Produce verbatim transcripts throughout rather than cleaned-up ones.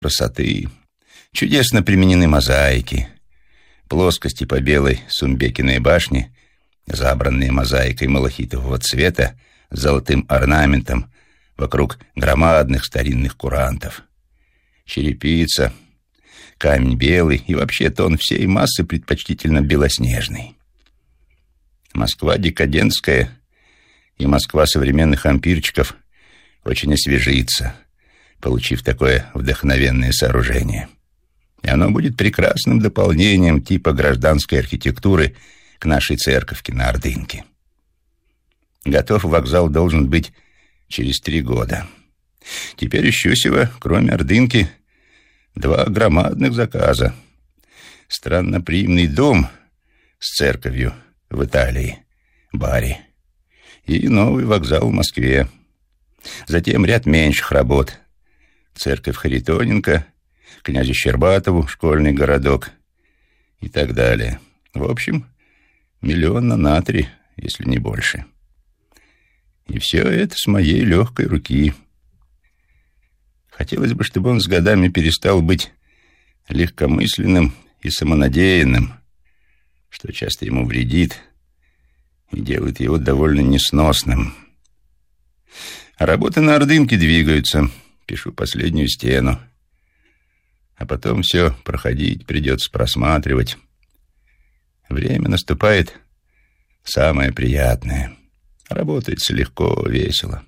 красоты. Чудесно применены мозаики. Плоскости по белой Сумбекиной башне, забранные мозаикой малахитового цвета с золотым орнаментом вокруг громадных старинных курантов. Черепица, камень белый и вообще тон всей массы предпочтительно белоснежный. Москва декадентская и Москва современных ампирчиков очень освежится, получив такое вдохновенное сооружение. И оно будет прекрасным дополнением типа гражданской архитектуры к нашей церковке на Ордынке. Готов вокзал должен быть через три года. Теперь у Щусева, кроме Ордынки, два громадных заказа. Странноприимный дом с церковью в Италии, Бари, и новый вокзал в Москве. Затем ряд меньших работ. Церковь Харитоненко, князю Щербатову, школьный городок и так далее. В общем, миллиона на три, если не больше. И все это с моей легкой руки. Хотелось бы, чтобы он с годами перестал быть легкомысленным и самонадеянным, что часто ему вредит и делает его довольно несносным. А работы на Ордынке двигаются. Пишу последнюю стену. А потом все проходить придется, просматривать. Время наступает самое приятное. Работается легко, весело.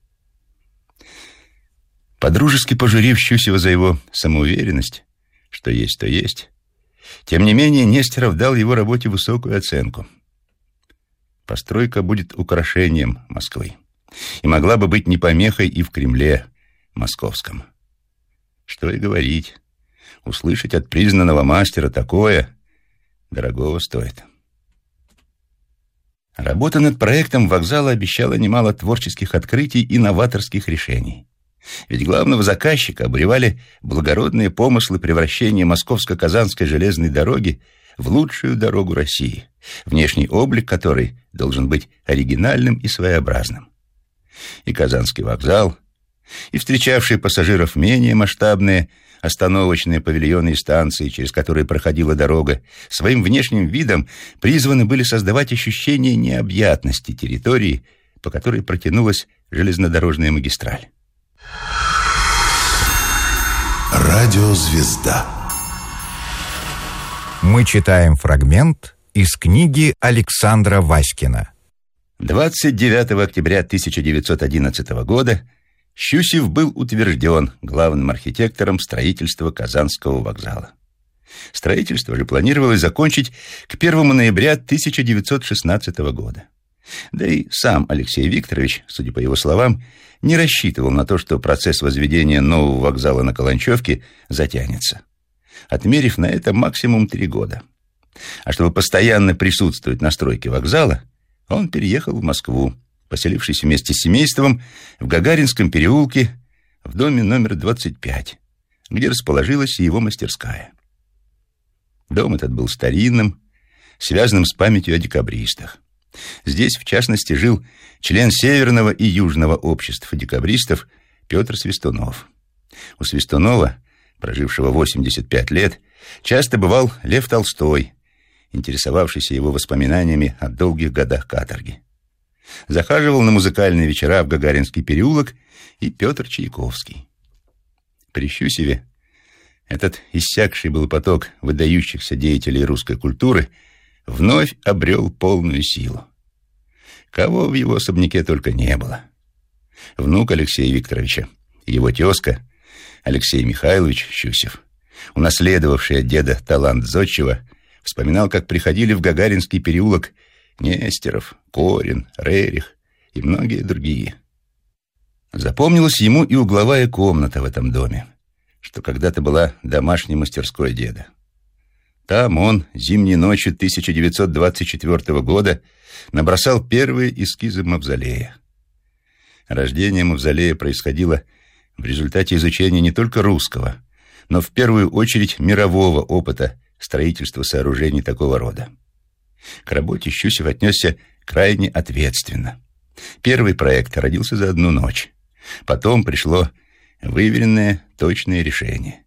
Подружески пожурив Щусева за его самоуверенность, что есть, то есть, тем не менее Нестеров дал его работе высокую оценку. Постройка будет украшением Москвы и могла бы быть не помехой и в Кремле московском. Что и говорить, услышать от признанного мастера такое дорогого стоит. Работа над проектом вокзала обещала немало творческих открытий и новаторских решений. Ведь главного заказчика обуревали благородные помыслы превращения Московско-Казанской железной дороги в лучшую дорогу России, внешний облик которой должен быть оригинальным и своеобразным. И Казанский вокзал, и встречавшие пассажиров менее масштабные остановочные павильоны и станции, через которые проходила дорога, своим внешним видом призваны были создавать ощущение необъятности территории, по которой протянулась железнодорожная магистраль. Радиозвезда. Мы читаем фрагмент из книги Александра Васькина. двадцать девятого октября тысяча девятьсот одиннадцатого года Щусев был утвержден главным архитектором строительства Казанского вокзала. Строительство же планировалось закончить к первому ноября тысяча девятьсот шестнадцатого года. Да и сам Алексей Викторович, судя по его словам, не рассчитывал на то, что процесс возведения нового вокзала на Каланчевке затянется, отмерив на это максимум три года. А чтобы постоянно присутствовать на стройке вокзала, он переехал в Москву, поселившись вместе с семейством в Гагаринском переулке в доме номер двадцать пять, где расположилась его мастерская. Дом этот был старинным, связанным с памятью о декабристах. Здесь, в частности, жил член Северного и Южного обществ декабристов Петр Свистунов. У Свистунова, прожившего восемьдесят пять лет, часто бывал Лев Толстой, интересовавшийся его воспоминаниями о долгих годах каторги. Захаживал на музыкальные вечера в Гагаринский переулок и Петр Чайковский. При Щусеве этот иссякший был поток выдающихся деятелей русской культуры вновь обрел полную силу. Кого в его особняке только не было. Внук Алексея Викторовича, его тезка Алексей Михайлович Щусев, унаследовавший от деда талант зодчего, вспоминал, как приходили в Гагаринский переулок Нестеров, Корин, Рерих и многие другие. Запомнилась ему и угловая комната в этом доме, что когда-то была домашней мастерской деда. Там он зимней ночью тысяча девятьсот двадцать четвёртого года набросал первые эскизы мавзолея. Рождение мавзолея происходило в результате изучения не только русского, но в первую очередь мирового опыта строительства сооружений такого рода. К работе Щусев отнесся крайне ответственно. Первый проект родился за одну ночь. Потом пришло Выверенное, точное решение.